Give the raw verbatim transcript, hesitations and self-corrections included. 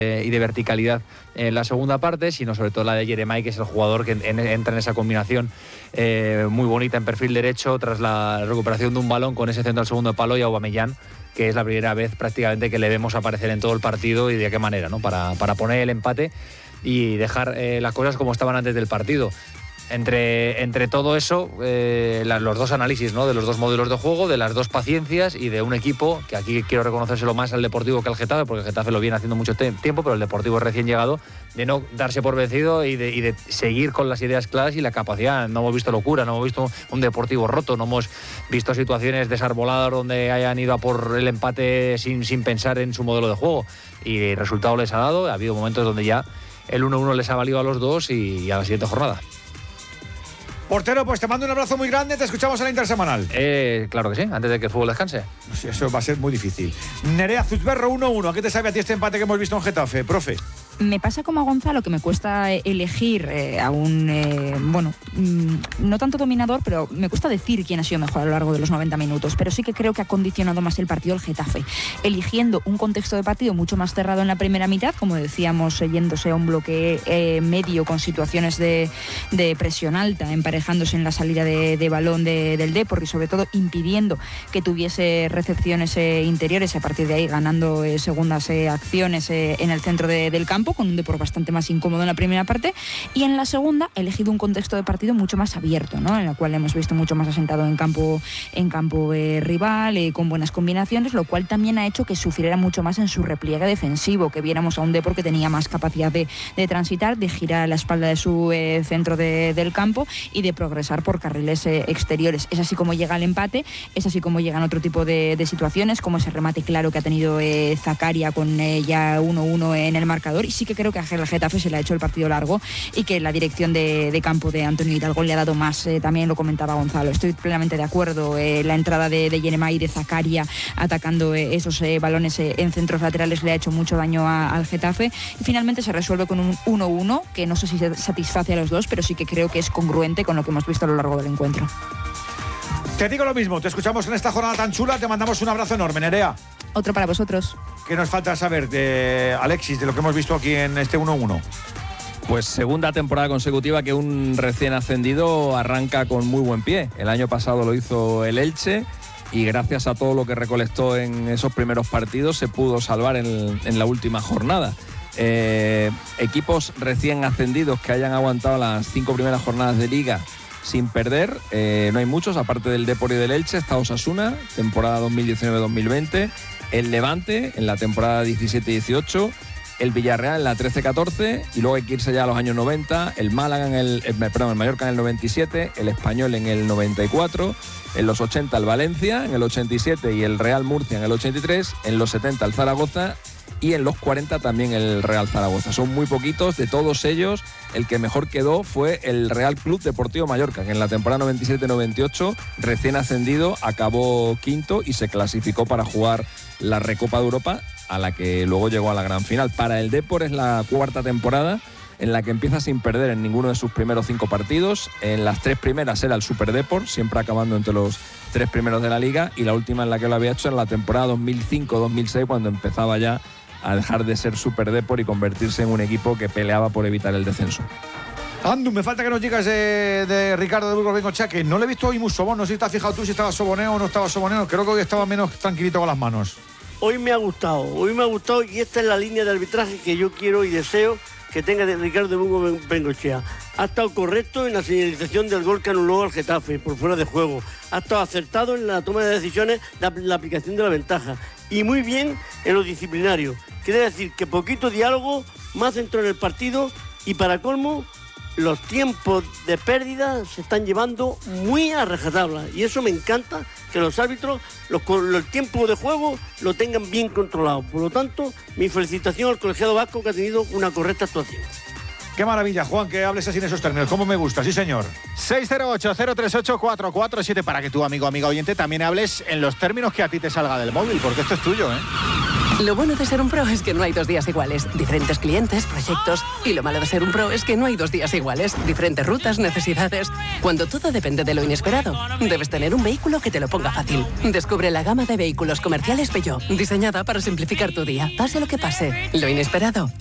y de verticalidad en la segunda parte, sino sobre todo la de Yeremay, que es el jugador que en, en, entra en esa combinación eh, muy bonita en perfil derecho tras la recuperación de un balón con ese centro al segundo palo, y Aubameyang, que es la primera vez prácticamente que le vemos aparecer en todo el partido, y de qué manera, ¿no? Para, para poner el empate y dejar eh, las cosas como estaban antes del partido. Entre, entre todo eso, eh, la, los dos análisis, ¿no? De los dos modelos de juego, de las dos paciencias y de un equipo que aquí quiero reconocérselo más al Deportivo que al Getafe, porque el Getafe lo viene haciendo mucho te- tiempo, pero el Deportivo es recién llegado, de no darse por vencido y de, y de seguir con las ideas claras y la capacidad. No hemos visto locura, no hemos visto un Deportivo roto, no hemos visto situaciones desarboladas donde hayan ido a por el empate sin, sin pensar en su modelo de juego, y el resultado les ha dado. Ha habido momentos donde ya el uno uno les ha valido a los dos, y a la siguiente jornada. Portero, pues te mando un abrazo muy grande, te escuchamos en la intersemanal. Eh, claro que sí, antes de que el fútbol descanse. Sí, eso va a ser muy difícil. Nerea Zuzberro, uno uno. ¿A qué te sabe a ti este empate que hemos visto en Getafe, profe? Me pasa como a Gonzalo, que me cuesta elegir eh, a un, eh, bueno, mmm, no tanto dominador, pero me cuesta decir quién ha sido mejor a lo largo de los noventa minutos, pero sí que creo que ha condicionado más el partido el Getafe, eligiendo un contexto de partido mucho más cerrado en la primera mitad, como decíamos, yéndose a un bloque eh, medio con situaciones de, de presión alta, emparejándose en la salida de, de balón de, del Depor, y sobre todo impidiendo que tuviese recepciones eh, interiores, y a partir de ahí ganando eh, segundas eh, acciones eh, en el centro de, del campo, con un Depor bastante más incómodo en la primera parte, y en la segunda he elegido un contexto de partido mucho más abierto, ¿no? En el cual hemos visto mucho más asentado en campo, en campo eh, rival, eh, con buenas combinaciones, lo cual también ha hecho que sufriera mucho más en su repliegue defensivo, que viéramos a un Depor que tenía más capacidad de, de transitar, de girar a la espalda de su eh, centro de, del campo y de progresar por carriles eh, exteriores. Es así como llega el empate, es así como llegan otro tipo de, de situaciones, como ese remate claro que ha tenido eh, Zakaria con eh, ya uno uno en el marcador. Y sí que creo que a Getafe se le ha hecho el partido largo, y que la dirección de, de campo de Antonio Hidalgo le ha dado más, eh, también lo comentaba Gonzalo, estoy plenamente de acuerdo. Eh, la entrada de, de Yeremay y de Zakaria atacando eh, esos eh, balones eh, en centros laterales le ha hecho mucho daño a, al Getafe, y finalmente se resuelve con un uno uno que no sé si se satisface a los dos, pero sí que creo que es congruente con lo que hemos visto a lo largo del encuentro. Te digo lo mismo, te escuchamos en esta jornada tan chula, te mandamos un abrazo enorme, Nerea. Otro para vosotros. ¿Qué nos falta saber de Alexis, de lo que hemos visto aquí en este uno uno? Pues segunda temporada consecutiva que un recién ascendido arranca con muy buen pie. El año pasado lo hizo el Elche, y gracias a todo lo que recolectó en esos primeros partidos se pudo salvar en, en la última jornada. Eh, equipos recién ascendidos que hayan aguantado las cinco primeras jornadas de Liga sin perder, eh, no hay muchos, aparte del Depor y del Elche. Está Osasuna, temporada dos mil diecinueve dos mil veinte, el Levante en la temporada diecisiete dieciocho, el Villarreal en la trece catorce, y luego hay que irse ya a los años noventa, el Málaga en el, eh, perdón, el Mallorca en el noventa y siete, el Español en el noventa y cuatro, en los ochenta el Valencia en el ochenta y siete y el Real Murcia en el ochenta y tres, en los setenta el Zaragoza, y en los cuarenta también el Real Zaragoza. Son muy poquitos, de todos ellos el que mejor quedó fue el Real Club Deportivo Mallorca, que en la temporada noventa y siete noventa y ocho, recién ascendido, acabó quinto y se clasificó para jugar la Recopa de Europa, a la que luego llegó a la gran final. Para el Depor es la cuarta temporada en la que empieza sin perder en ninguno de sus primeros cinco partidos. En las tres primeras era el Super Depor, siempre acabando entre los tres primeros de la Liga, y la última en la que lo había hecho en la temporada dos mil cinco dos mil seis, cuando empezaba ya a dejar de ser Super Depor y convertirse en un equipo que peleaba por evitar el descenso. Andu, me falta que nos digas de, de Ricardo de Burgos Bengochea, que no le he visto hoy muy sobón. No sé si te has fijado tú si estaba soboneo o no estaba soboneo. Creo que hoy estaba menos tranquilito con las manos. Hoy me ha gustado, hoy me ha gustado, y esta es la línea de arbitraje que yo quiero y deseo que tenga de Ricardo de Burgos Bengochea. Ha estado correcto en la señalización del gol que anuló al Getafe por fuera de juego. Ha estado acertado en la toma de decisiones, la, la aplicación de la ventaja. Y muy bien en lo disciplinario. Quiere decir que poquito diálogo, más centro en el partido, y para colmo, los tiempos de pérdida se están llevando muy a rajatabla. Y eso me encanta, que los árbitros, los, el tiempo de juego lo tengan bien controlado. Por lo tanto, mi felicitación al colegiado vasco, que ha tenido una correcta actuación. Qué maravilla, Juan, que hables así en esos términos. ¿Cómo me gusta? Sí, señor. seis cero ocho, cero tres ocho, cuatro cuatro siete para que tu amigo, amiga oyente también hables en los términos que a ti te salga del móvil, porque esto es tuyo, ¿eh? Lo bueno de ser un pro es que no hay dos días iguales. Diferentes clientes, proyectos. Y lo malo de ser un pro es que no hay dos días iguales. Diferentes rutas, necesidades. Cuando todo depende de lo inesperado, debes tener un vehículo que te lo ponga fácil. Descubre la gama de vehículos comerciales Peugeot, diseñada para simplificar tu día. Pase lo que pase. Lo inesperado